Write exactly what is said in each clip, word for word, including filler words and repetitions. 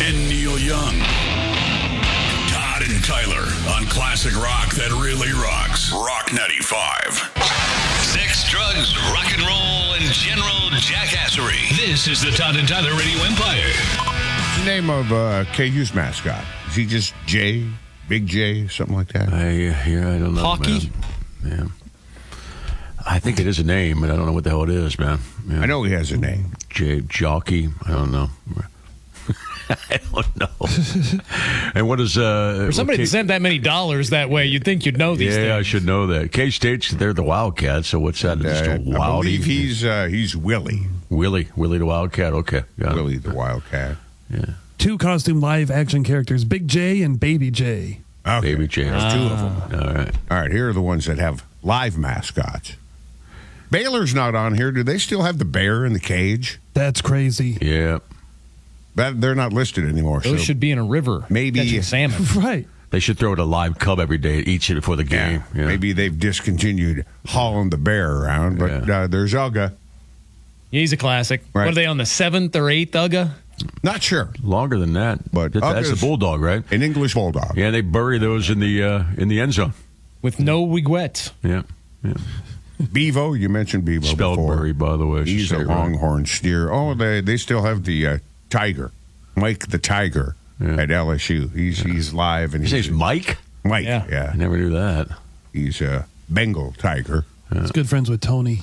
and Neil Young. Todd and Tyler on classic rock that really rocks. Rock ninety-five. Sex, drugs, rock and roll, and general jackassery. This is the Todd and Tyler Radio Empire. What's the name of uh, K U's mascot? Is he just J, Big J, something like that? I, yeah, I don't know. Hockey? Man. Yeah. I think it is a name, but I don't know what the hell it is, man. Yeah. I know he has a name. J Jockey. I don't know. I don't know. And what is uh? For somebody K- to send that many dollars that way, you'd think you'd know these yeah, things. I should know that. K-State's, they're the Wildcats, so what's that? Just Uh, a I Wildy? believe he's uh, he's Willie. Willie. Willie the Wildcat. Okay. Got it. Willie the Wildcat. Yeah. Two costume live action characters, Big J and Baby J. Okay. Baby J. There's two of them. All right. All right, here are the ones that have live mascots. Baylor's not on here. Do they still have the bear in the cage? That's crazy. Yeah. That they're not listed anymore. Those so should be in a river. maybe- catching salmon. Right. They should throw it a live cub every day, each it before the yeah, game. Yeah. maybe they've discontinued hauling the bear around. But Yeah. uh, there's Uga. Yeah, he's a classic. Right. What are they on the seventh or eighth Uga? Not sure. Longer than that. But That- that's Uga's- the bulldog, right? An English bulldog. Yeah, they bury those in the uh, in the end zone. With no wiguettes. Yeah. Yeah. Bevo, you mentioned Bevo Spelled before. bury, by the way. I should He's say a it right. longhorn steer. Oh, they they still have the uh, tiger, Mike the Tiger Yeah. at L S U. He's he's live and His he's name's Mike? Mike. Yeah. Yeah, I never knew that. he's a Bengal tiger. He's good friends with Tony.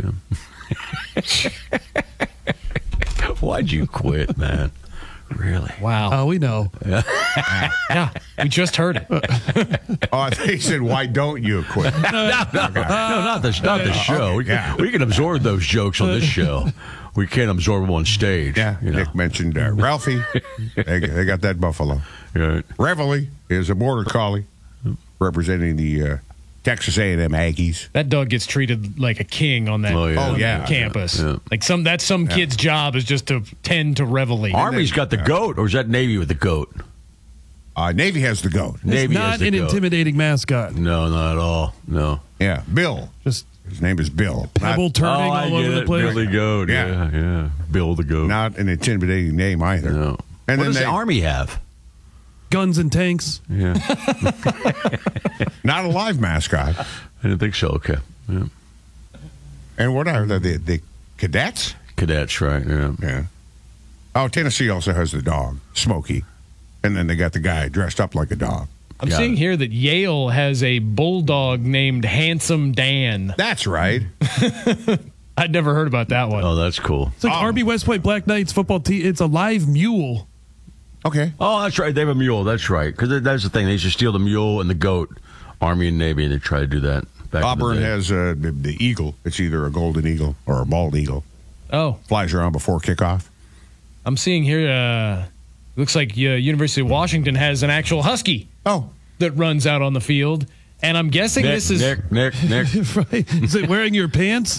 Why'd you quit, man? Really? Wow. Oh, we know. yeah, we just heard it. Oh, I think he said, "Why don't you quit?" No, not the, not the show. we, can, yeah. we can absorb those jokes on this show. We can't absorb them on stage. Yeah, you know. Nick mentioned uh, Ralphie. they, they got that buffalo. Right. Reveille is a border collie representing the uh, Texas A and M Aggies. That dog gets treated like a king on that Oh, yeah. Oh, yeah. campus. Yeah. Like some that's some kid's job is just to tend to Reveille. Army's got the goat, or is that Navy with the goat? Uh, Navy has the goat. It's Navy has not the an goat. intimidating mascot. No, not at all. No. Yeah, Bill. Just His name is Bill. pebble Not, turning oh, I all get over the it. place. Billy Goat. Yeah. Yeah. yeah, Bill the Goat. not an intimidating name either. no. And what then does they, the Army have? Guns and tanks. Yeah. not a live mascot. I didn't think so. Okay. Yeah. And what are the, the, the cadets? Cadets, right? Yeah. Yeah. Oh, Tennessee also has the dog, Smokey. And then they got the guy dressed up like a dog. I'm Got seeing it. here that Yale has a bulldog named Handsome Dan. That's right. I'd never heard about that one. Oh, that's cool. It's like Oh. Army West Point Black Knights football team. It's a live mule. Okay. Oh, that's right. They have a mule. That's right. Because that's the thing. They used to steal the mule and the goat. Army and Navy, and they try to do that. Back Auburn in the day. has uh, the, the eagle. It's either a golden eagle or a bald eagle. Oh, Flies around before kickoff. I'm seeing here. Uh, looks like uh, University of Washington has an actual husky Oh, that runs out on the field, and I'm guessing Nick, this is. Nick, Nick, Nick. Right? Is it wearing your pants?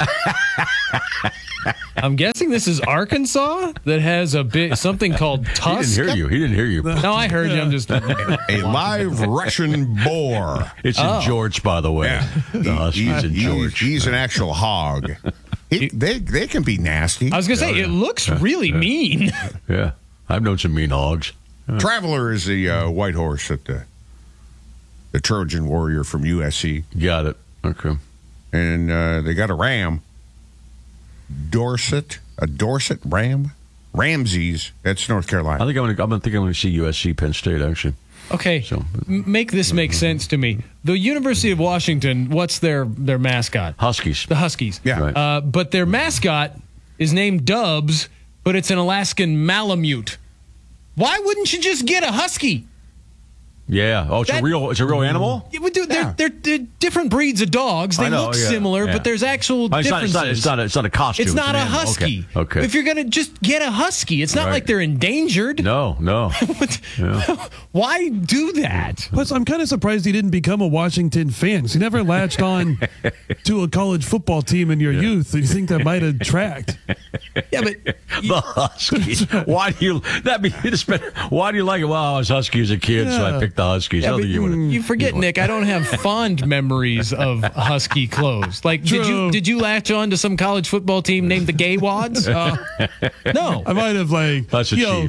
I'm guessing this is Arkansas that has a bit something called He Tusk. didn't hear you. He didn't hear you. No, I heard you. I'm just. a live Russian boar. It's in George, by the way. Yeah. The Huskies in He's- George. He's an actual hog. He, they they can be nasty. I was gonna say it looks really mean. Yeah. I've known some mean hogs. Traveler is the uh, white horse at the the Trojan warrior from U S C, Got it. Okay. and uh, they got a ram. Dorset, a Dorset ram, Ramses. That's North I Carolina. think I'm gonna. I'm thinking I'm gonna see U S C, Penn State. Actually. Okay, So- m- make this make sense to me. The University of Washington, what's their their mascot? Huskies. The Huskies. Yeah. Right. Uh, but their mascot is named Dubs, but it's an Alaskan Malamute. Why wouldn't you just get a husky? Yeah. Oh, it's That- a real. It's a real animal. It would do, they're, Yeah. they're, they're different breeds of dogs. They I know, look yeah, similar, yeah. but there's actual Oh, it's, not, differences. it's not. It's not. A, it's not a costume. It's not an a animal. husky. Okay. okay. If you're gonna just get a husky, it's not Right. like they're endangered. no, no. What- Yeah. Why do that? Plus, I'm kind of surprised he didn't become a Washington fan. 'Cause he never latched on to a college football team in your youth. You think that might attract? Yeah, but The Huskies. Why do you? That be. You just been, why do you like it? Well, I was Husky as a kid, so I Yeah. picked the Huskies. Yeah, I don't but think you would've- you forget, Nick. I don't have fond memories of husky clothes. Like, did you True. did you latch on to some college football team named the Gay Wads? Uh, no. I might have like That's the you know, Chiefs.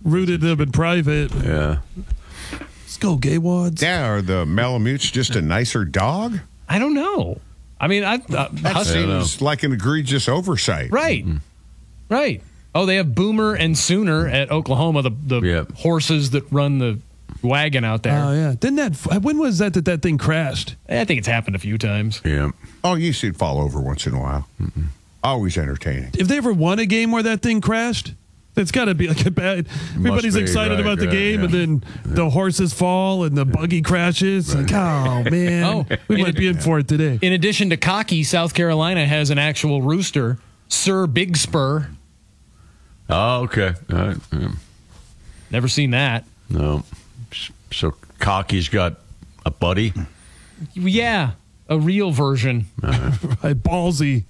rooted them in private. Yeah. Let's go, gay wads. Yeah, are the Malamutes just a nicer dog? I don't know. I mean, I uh, That Hus- seems like an egregious oversight. right, right. Oh, they have Boomer and Sooner at Oklahoma, the the Yep. horses that run the wagon out there. Oh yeah. Didn't that? When was that that that thing crashed? I think it's happened a few times. Yeah. Oh, you see it fall over once in a while. Always entertaining. If they ever won a game where that thing crashed, it's got to be like a bad. Everybody's be, excited right, about the yeah, game, yeah. and then the horses fall and the buggy crashes. Like, oh man, Oh, we in might a- be in for it today. In addition to Cocky, South Carolina has an actual rooster, Sir Big Spur. Oh, okay. All right. Yeah. Never seen that. No. So Cocky's got a buddy. Yeah, a real version. Right, ballsy.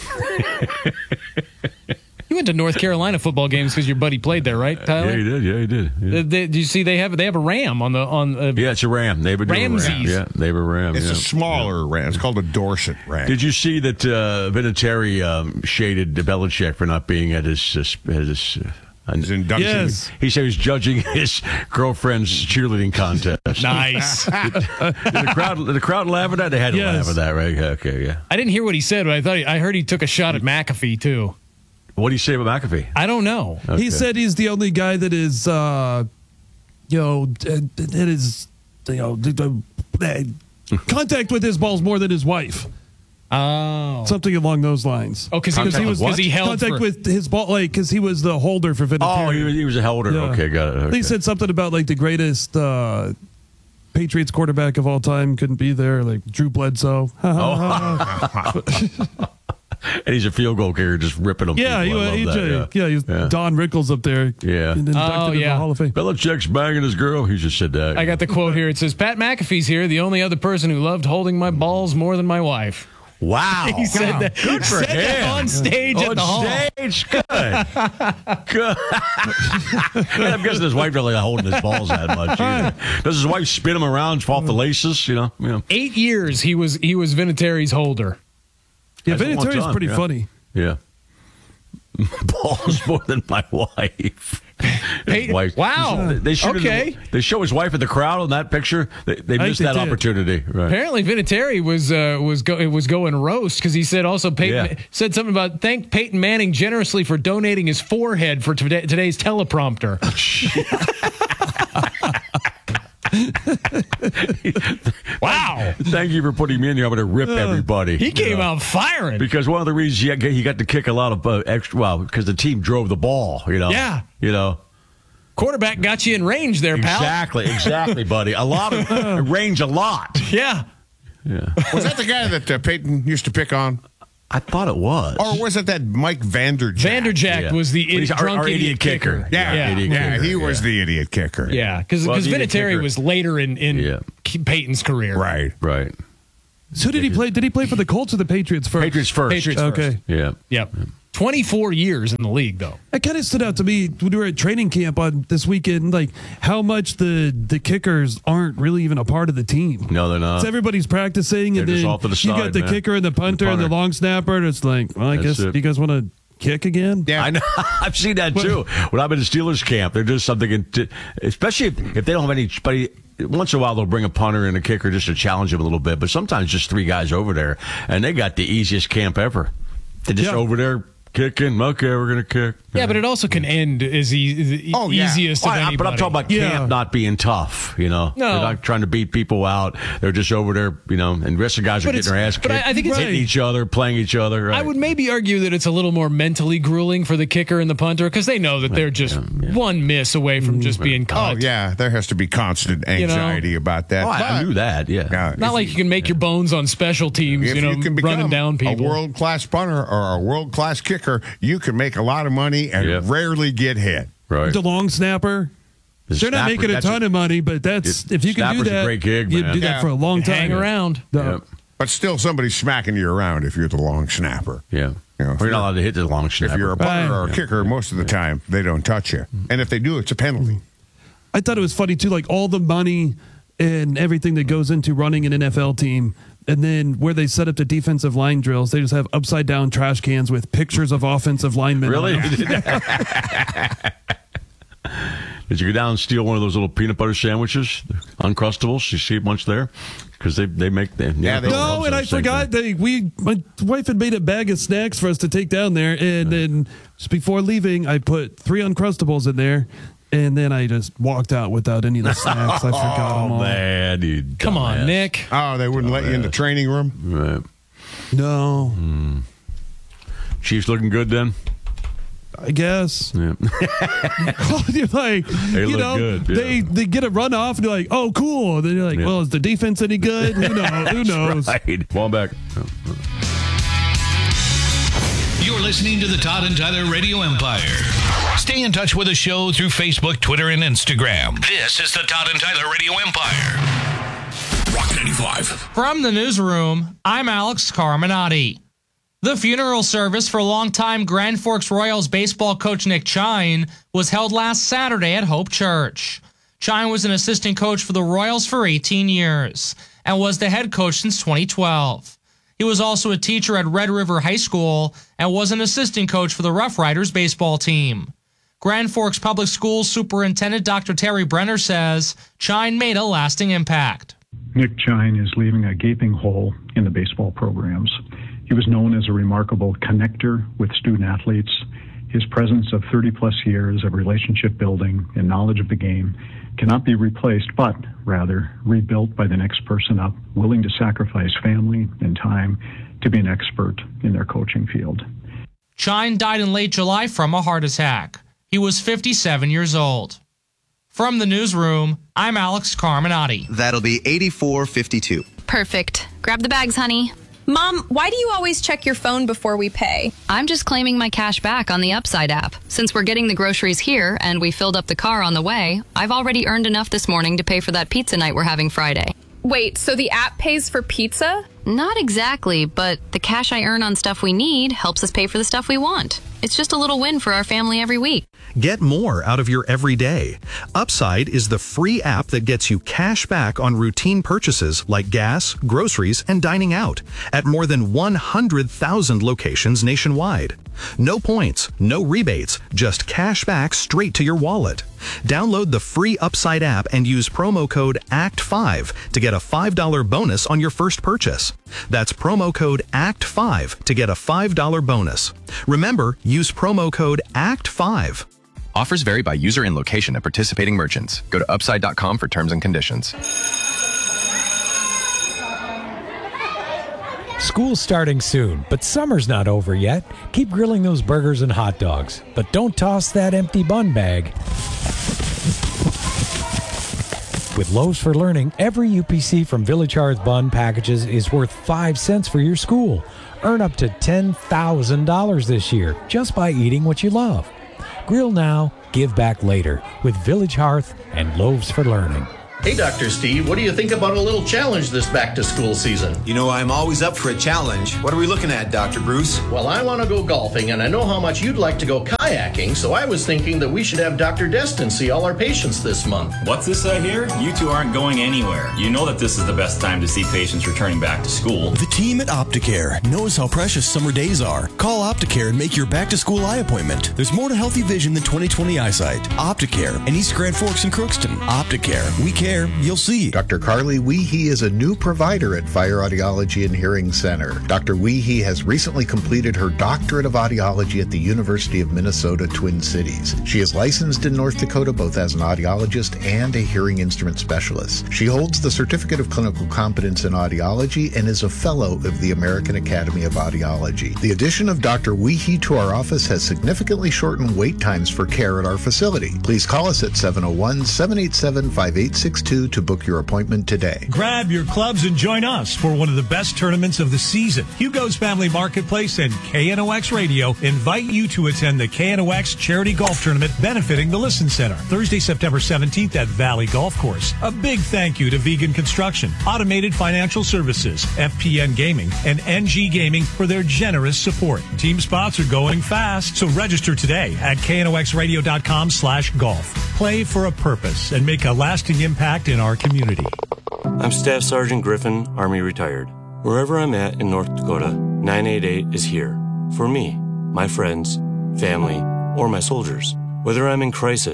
You went to North Carolina football games because your buddy played there, right, Tyler? Yeah, he did. Yeah, he did. Yeah, Uh, they- do you see they have they have a ram on the on? Uh, yeah it's a ram. They have a ram. Ramses. Yeah, they have a ram. It's yeah. a smaller ram. It's called a Dorset ram. Did you see that uh, Vinatieri um, shaded Belichick for not being at his uh, at his? Uh, His induction. Yes. he said he was judging his girlfriend's cheerleading contest. Nice. Did the crowd, did the crowd laugh at that? They had to Yes. laugh at that, right? Okay, yeah. I didn't hear what he said, but I thought he, I heard he took a shot at McAfee too. What do you say about McAfee? I don't know. Okay. He said he's the only guy that is, uh, you know, uh, that is, you know, d- d- uh, contact with his balls more than his wife. Oh, Something along those lines. oh, because he, Contact he with was what? because he held Contact for, with his ball, like, because he was the holder for Vinatieri. Oh, he was, he was a holder. Yeah. Okay, got it. Okay. They said something about like the greatest uh, Patriots quarterback of all time couldn't be there, like Drew Bledsoe. And he's a field goal kicker, just ripping them. yeah, he, people. I love he, that, yeah, he's Yeah. Don Rickles up there. Yeah. and inducted Oh, in the yeah. Hall of Fame. Belichick's banging his girl. He just said that. I got the quote here. It says, "Pat McAfee's here, the only other person who loved holding my balls more than my wife." Wow. He said that. Good for said that him. on stage On at the hall. stage, good. Good. I'm guessing his wife really not holding his balls that much. Either. Does his wife spin him around, fall off the laces? You know, you know. Eight years he was he was Vinatieri's holder. Yeah, That's the one Vinatieri's time, pretty yeah. funny. Yeah. Balls more than my wife. His Hey, wow. They, they shoot Okay. his- they show his wife in the crowd in that picture. They, they I missed think that they did. opportunity. Right. Apparently, Vinatieri was uh, was go- was going roast because he said also Peyton Yeah. said something about thank Peyton Manning generously for donating his forehead for today, today's teleprompter. Wow, Thank you for putting me in here. I'm going to rip everybody. he you came know. out firing. Because one of the reasons he got, he got to kick a lot of uh, extra, well, because the team drove the ball, you know. Yeah. You know. Quarterback got you in range there, pal. Exactly, exactly, buddy. A lot of range, a lot. Yeah. Yeah. Was that the guy that uh, Peyton used to pick on? I thought it was. Or was it that Mike Vanderjack? Vanderjack Yeah. was the But he's idi- our- drunk our idiot, idiot kicker. Yeah, Yeah. yeah, Idiot kicker, he was yeah. the idiot kicker. Yeah, because Well, the idiot Vinatieri kicker- was later in in Yeah. Peyton's career. Right. Right. So who did he play? Did he play for the Colts or the Patriots first? Patriots first. Patriots Okay. first. Yeah. Yep. twenty-four years in the league, though. That kind of stood out to me when we were at training camp on this weekend, like how much the the kickers aren't really even a part of the team. No, they're not. So everybody's practicing, and They're just then off to the you side, got the man. kicker and the punter, The and the punter. long snapper, and it's like, well, I That's guess it. you guys want to kick again? Yeah. I know. I've seen that too. When I'm in the Steelers camp, they're just something, in, especially if, if they don't have anybody. Once in a while, they'll bring a punter and a kicker just to challenge them a little bit. But sometimes just three guys over there, and they got the easiest camp ever. They're just Yeah. over there kicking. Okay, we're gonna kick. Yeah, but it also can end as e- the Oh, yeah. easiest Well, of I- anybody. but I'm talking about Yeah. camp not being tough. You know, No. they're not trying to beat people out. They're just over there. You know, and the rest of the guys are But getting their it's- ass but kicked, I- I think it's- hitting each other, playing each other. Right? I would maybe argue that it's a little more mentally grueling for the kicker and the punter because they know that they're just yeah. one miss away from just being Oh, caught. yeah. There has to be constant You know? anxiety about that. Oh, I, I But, knew that. Yeah. yeah, Not if like you can make your bones on special teams, If you know, you can become running down people. a world class punter or a world class kicker, you can make a lot of money and Yep. rarely get hit. Right. The long snapper. The They're not snapper, making a that's ton of money, but that's It- if you can do snapper's a that, great gig, you man. do that Yeah. for a long time. Hang around. No. Yep. But still, somebody's smacking you around if you're the long snapper. Yeah. You know, if Or you're you're- not allowed to hit the long snapper. If you're a punter Right. or a kicker, most of the time they don't touch you, and if they do, it's a penalty. I thought it was funny too, like all the money and everything that goes into running an N F L team. And then where they set up the defensive line drills, they just have upside down trash cans with pictures of offensive linemen. Really? on them. is you go down and steal one of those little peanut butter sandwiches, Uncrustables. You see a bunch there because they they make them. Yeah, Yeah, they- No, and I forgot that we my wife had made a bag of snacks for us to take down there, and then just before leaving, I put three Uncrustables in there, and then I just walked out without any of the snacks. I forgot Oh them all. man, you Come on, dumbass. Nick. Oh, they wouldn't let you in the training room? Right. No, Chiefs looking good then. I guess. Yeah. You're like, They you look know, good, yeah. they they get a run off, and you're like, oh, cool. And then you're like, Yeah. well, is the defense any good? Who knows? Who knows? Right. Ball back. You're listening to the Todd and Tyler Radio Empire. Stay in touch with the show through Facebook, Twitter, and Instagram. This is the Todd and Tyler Radio Empire. Rock ninety-five. From the newsroom, I'm Alex Carminati. The funeral service for longtime Grand Forks Royals baseball coach Nick Chine was held last Saturday at Hope Church. Chine was an assistant coach for the Royals for eighteen years and was the head coach since twenty twelve. He was also a teacher at Red River High School and was an assistant coach for the Rough Riders baseball team. Grand Forks Public Schools Superintendent Doctor Terry Brenner says Chine made a lasting impact. Nick Chine is leaving a gaping hole in the baseball programs. He was known as a remarkable connector with student athletes. His presence of thirty plus years of relationship building and knowledge of the game cannot be replaced, but rather rebuilt by the next person up, willing to sacrifice family and time to be an expert in their coaching field. Chine died in late July from a heart attack. He was fifty-seven years old. From the newsroom, I'm Alex Carminati. That'll be eighty-four fifty-two. Perfect. Grab the bags, honey. Mom, why do you always check your phone before we pay? I'm just claiming my cash back on the Upside app. Since we're getting the groceries here and we filled up the car on the way, I've already earned enough this morning to pay for that pizza night we're having Friday. Wait, so the app pays for pizza? Not exactly, but the cash I earn on stuff we need helps us pay for the stuff we want. It's just a little win for our family every week. Get more out of your everyday. Upside is the free app that gets you cash back on routine purchases like gas, groceries, and dining out at more than one hundred thousand locations nationwide. No points, no rebates, just cash back straight to your wallet. Download the free Upside app and use promo code A C T five to get a five dollars bonus on your first purchase. That's promo code A C T five to get a five dollars bonus. Remember, use promo code A C T five. Offers vary by user and location at participating merchants. Go to upside dot com for terms and conditions. School's starting soon, but summer's not over yet. Keep grilling those burgers and hot dogs, but don't toss that empty bun bag. With Loaves for Learning, every U P C from Village Hearth bun packages is worth five cents for your school. Earn up to ten thousand dollars this year just by eating what you love. Grill now, give back later with Village Hearth and Loaves for Learning. Hey, Doctor Steve, what do you think about a little challenge this back-to-school season? You know, I'm always up for a challenge. What are we looking at, Doctor Bruce? Well, I want to go golfing, and I know how much you'd like to go kayaking, so I was thinking that we should have Doctor Destin see all our patients this month. What's this I hear? You two aren't going anywhere. You know that this is the best time to see patients returning back to school. The team at Opticare knows how precious summer days are. Call Opticare and make your back-to-school eye appointment. There's more to healthy vision than twenty twenty eyesight. Opticare in East Grand Forks and Crookston. Opticare. We care. You'll see. Doctor Carly Weehee is a new provider at Fire Audiology and Hearing Center. Doctor Weehee has recently completed her doctorate of audiology at the University of Minnesota Twin Cities. She is licensed in North Dakota both as an audiologist and a hearing instrument specialist. She holds the Certificate of Clinical Competence in Audiology and is a fellow of the American Academy of Audiology. The addition of Doctor Weehee to our office has significantly shortened wait times for care at our facility. Please call us at seven oh one, seven eight seven, five eight six two to book your appointment today. Grab your clubs and join us for one of the best tournaments of the season. Hugo's Family Marketplace and K N O X Radio invite you to attend the K N O X Charity Golf Tournament benefiting the Listen Center, Thursday, September seventeenth at Valley Golf Course. A big thank you to Vegan Construction, Automated Financial Services, F P N Gaming, and N G Gaming for their generous support. Team spots are going fast, so register today at K N O X radio dot com slash golf. Play for a purpose and make a lasting impact in our community. I'm Staff Sergeant Griffin, Army retired. Wherever I'm at in North Dakota, nine eight eight is here. For me, my friends, family, or my soldiers. Whether I'm in crisis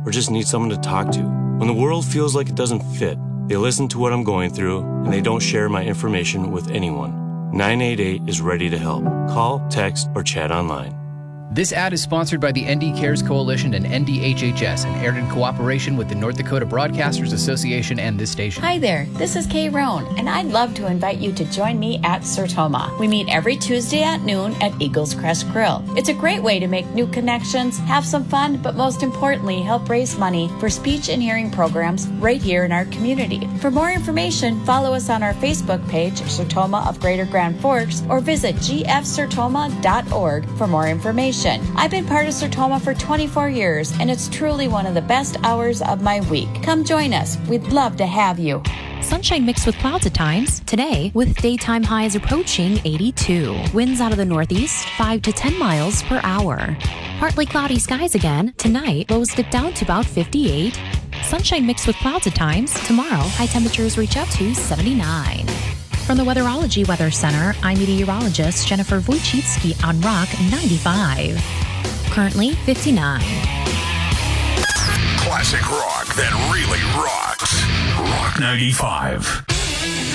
or just need someone to talk to. When the world feels like it doesn't fit, they listen to what I'm going through, and they don't share my information with anyone. nine eight eight is ready to help. Call, text, or chat online. This ad is sponsored by the N D Cares Coalition and N D H H S and aired in cooperation with the North Dakota Broadcasters Association and this station. Hi there, this is Kay Roan, and I'd love to invite you to join me at Sertoma. We meet every Tuesday at noon at Eagles Crest Grill. It's a great way to make new connections, have some fun, but most importantly, help raise money for speech and hearing programs right here in our community. For more information, follow us on our Facebook page, Sertoma of Greater Grand Forks, or visit g f sertoma dot org for more information. I've been part of Sertoma for twenty-four years, and it's truly one of the best hours of my week. Come join us. We'd love to have you. Sunshine mixed with clouds at times. Today, with daytime highs approaching eighty-two. Winds out of the northeast, five to ten miles per hour. Partly cloudy skies again. Tonight, lows dip down to about fifty-eight. Sunshine mixed with clouds at times. Tomorrow, high temperatures reach up to seventy-nine. From the Weatherology Weather Center, I'm meteorologist Jennifer Wojcicki on Rock ninety-five. Currently fifty-nine. Classic rock that really rocks. Rock ninety-five.